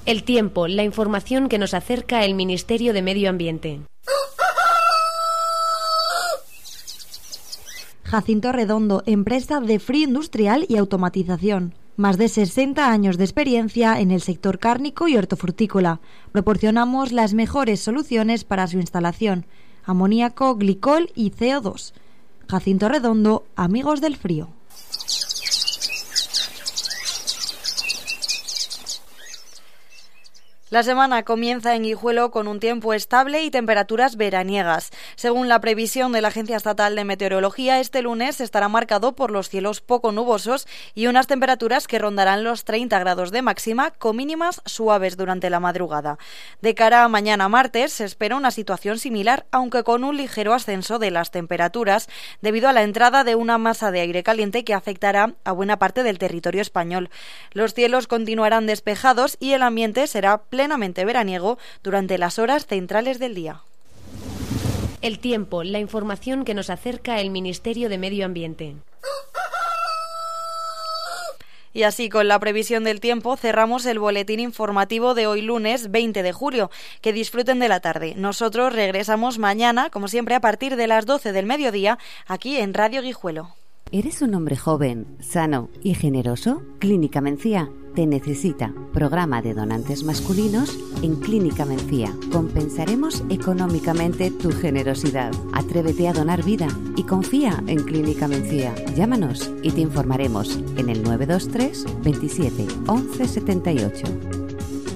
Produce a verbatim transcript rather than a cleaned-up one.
El tiempo, la información que nos acerca el Ministerio de Medio Ambiente. Jacinto Redondo, empresa de frío industrial y automatización. Más de sesenta años de experiencia en el sector cárnico y hortofrutícola. Proporcionamos las mejores soluciones para su instalación: amoníaco, glicol y C O dos. Jacinto Redondo, amigos del frío. La semana comienza en Guijuelo con un tiempo estable y temperaturas veraniegas. Según la previsión de la Agencia Estatal de Meteorología, este lunes estará marcado por los cielos poco nubosos y unas temperaturas que rondarán los treinta grados de máxima, con mínimas suaves durante la madrugada. De cara a mañana martes se espera una situación similar, aunque con un ligero ascenso de las temperaturas, debido a la entrada de una masa de aire caliente que afectará a buena parte del territorio español. Los cielos continuarán despejados y el ambiente será plenamente veraniego durante las horas centrales del día. El tiempo, la información que nos acerca el Ministerio de Medio Ambiente. Y así, con la previsión del tiempo, cerramos el boletín informativo de hoy lunes veinte de julio. Que disfruten de la tarde. Nosotros regresamos mañana, como siempre, a partir de las doce del mediodía, aquí en Radio Guijuelo. ¿Eres un hombre joven, sano y generoso? Clínica Mencía te necesita. Programa de donantes masculinos en Clínica Mencía. Compensaremos económicamente tu generosidad. Atrévete a donar vida y confía en Clínica Mencía. Llámanos y te informaremos en el nueve dos tres veintisiete once setenta y ocho.